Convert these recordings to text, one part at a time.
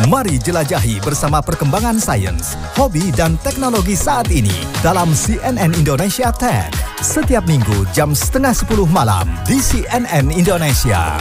Mari jelajahi bersama perkembangan sains, hobi dan teknologi saat ini dalam CNN Indonesia Tech. Setiap minggu jam 9:30 malam di CNN Indonesia.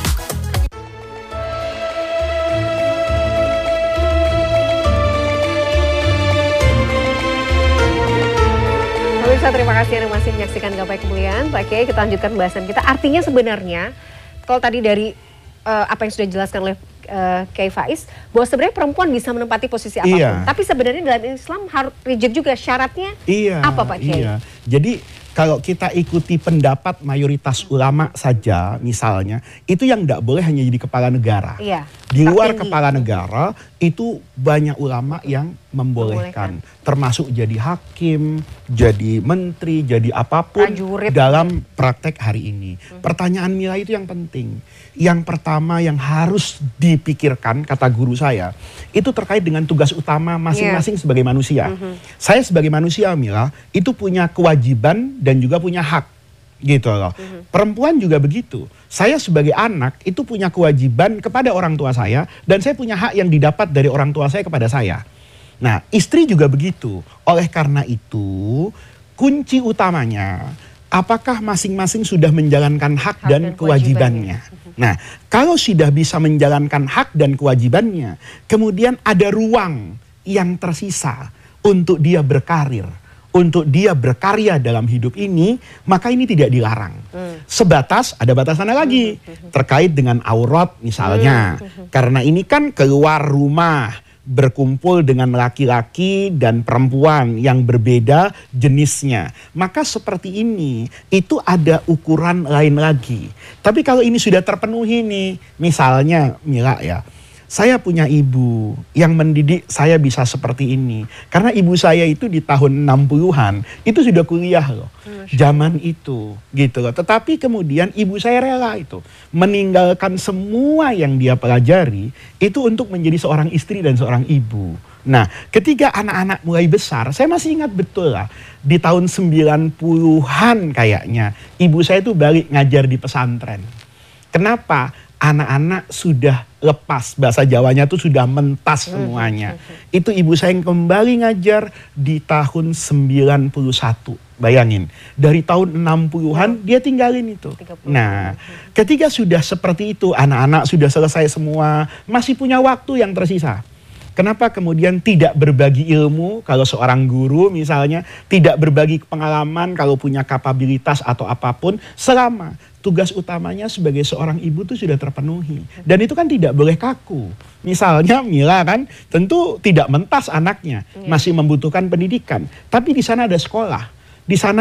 Pemirsa, terima kasih Anda masih menyaksikan Gapai Kemuliaan. Pak Kiai, kita lanjutkan pembahasan kita. Artinya sebenarnya, kalau tadi dari apa yang sudah dijelaskan oleh Kiai Faiz, bahwa sebenarnya perempuan bisa menempati posisi apapun. Iya. Tapi sebenarnya dalam Islam harus rigid juga syaratnya. Apa Pak Kiai? Iya. Jadi kalau kita ikuti pendapat mayoritas ulama saja misalnya, itu yang tidak boleh hanya jadi kepala negara. Iya. Di luar kepala negara itu banyak ulama yang membolehkan. Termasuk jadi hakim, jadi menteri, jadi apapun prajurit dalam praktek hari ini. Pertanyaan Mila itu yang penting. Yang pertama yang harus dipikirkan, kata guru saya, itu terkait dengan tugas utama masing-masing sebagai manusia. Saya sebagai manusia, Mila, itu punya kewajiban dan juga punya hak. Gitu loh. Perempuan juga begitu. Saya sebagai anak itu punya kewajiban kepada orang tua saya, dan saya punya hak yang didapat dari orang tua saya kepada saya. Nah, istri juga begitu. Oleh karena itu, kunci utamanya, apakah masing-masing sudah menjalankan hak dan kewajibannya. Nah, kalau sudah bisa menjalankan hak dan kewajibannya, kemudian ada ruang yang tersisa untuk dia berkarir, untuk dia berkarya dalam hidup ini, maka ini tidak dilarang. Sebatas, ada batasannya lagi, terkait dengan aurat misalnya. Karena ini kan keluar rumah, berkumpul dengan laki-laki dan perempuan yang berbeda jenisnya. Maka seperti ini, itu ada ukuran lain lagi. Tapi kalau ini sudah terpenuhi nih, misalnya Mila ya, saya punya ibu yang mendidik saya bisa seperti ini. Karena ibu saya itu di tahun 60-an, itu sudah kuliah loh. Zaman itu, gitu loh. Tetapi kemudian ibu saya rela itu meninggalkan semua yang dia pelajari, itu untuk menjadi seorang istri dan seorang ibu. Nah, ketika anak-anak mulai besar, saya masih ingat betul lah, di tahun 90-an kayaknya, ibu saya itu balik ngajar di pesantren. Kenapa? Anak-anak sudah lepas, bahasa Jawanya tuh sudah mentas semuanya. Itu ibu saya yang kembali ngajar di tahun 91. Bayangin, dari tahun 60-an dia tinggalin itu. 30. Nah, ketika sudah seperti itu, anak-anak sudah selesai semua, masih punya waktu yang tersisa. Kenapa kemudian tidak berbagi ilmu kalau seorang guru misalnya, tidak berbagi pengalaman kalau punya kapabilitas atau apapun, selama tugas utamanya sebagai seorang ibu itu sudah terpenuhi. Dan itu kan tidak boleh kaku. Misalnya Mila kan tentu tidak mentas anaknya, masih membutuhkan pendidikan. Tapi di sana ada sekolah. Di sana